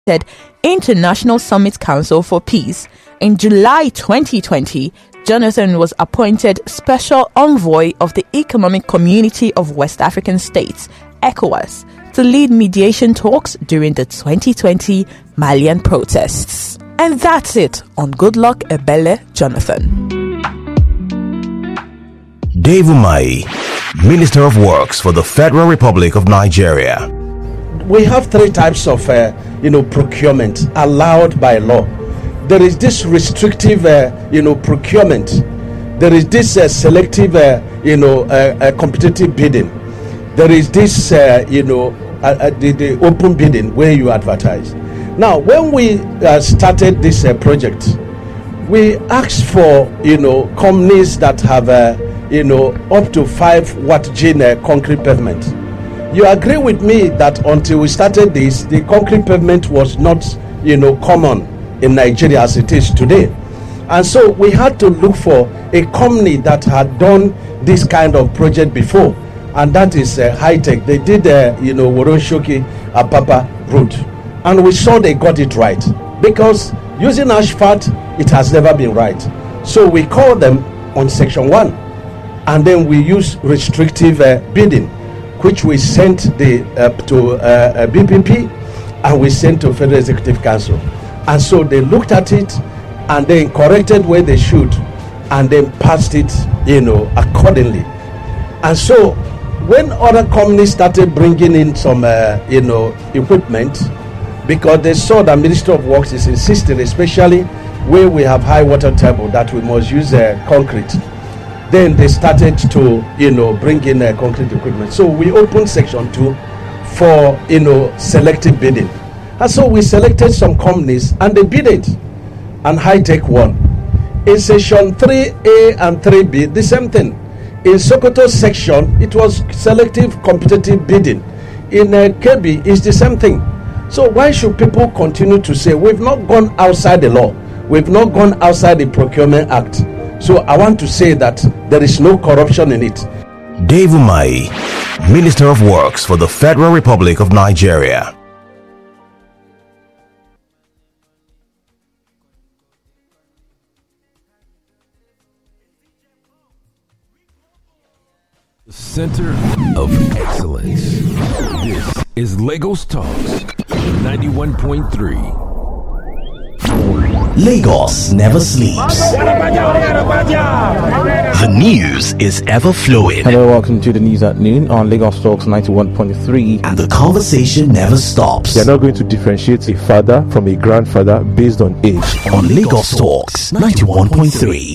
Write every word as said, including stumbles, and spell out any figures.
International Summit Council for Peace. In July twenty twenty, Jonathan was appointed Special Envoy of the Economic Community of West African States, ECOWAS, to lead mediation talks during the twenty twenty Malian protests. And that's it on Goodluck Ebele Jonathan. Dave Umahi, Minister of Works for the Federal Republic of Nigeria. We have three types of, uh, you know, procurement allowed by law. There is this restrictive, uh, you know, procurement. There is this uh, selective, uh, you know, uh, uh, competitive bidding. There is this, uh, you know, uh, uh, the, the open bidding where you advertise. Now, when we uh, started this uh, project, we asked for, you know, companies that have, uh, you know, up to five watt gene uh, concrete pavement. You agree with me that until we started this, the concrete pavement was not, you know, common in Nigeria as it is today. And so we had to look for a company that had done this kind of project before, and that is uh, High-Tech. They did, uh, you know, Woronshoki Apapa route, and we saw they got it right, because using asphalt, it has never been right. So we called them on section one, and then we used restrictive uh, bidding, which we sent the uh, to uh, uh, B P P, and we sent to Federal Executive Council. And so they looked at it and then corrected where they should, and then passed it, you know, accordingly. And so when other companies started bringing in some, uh, you know, equipment, because they saw that Ministry of Works is insisting, especially where we have high water table, that we must use uh, concrete. Then they started to, you know, bring in uh, concrete equipment. So we opened section two for, you know, selective bidding. And so we selected some companies and they bid it, and High-Tech won. In section three A and three B, the same thing. In Sokoto section, it was selective competitive bidding. In uh, K B, it's the same thing. So why should people continue to say we've not gone outside the law? We've not gone outside the Procurement Act. So I want to say that there is no corruption in it. Dave Umahi, Minister of Works for the Federal Republic of Nigeria. Center of Excellence. This is Lagos Talks ninety-one point three. Lagos never sleeps. The news is ever flowing. Hello, welcome to the news at noon on Lagos Talks ninety-one point three. And the conversation never stops. They're not going to differentiate a father from a grandfather based on age. On Lagos Talks ninety-one point three.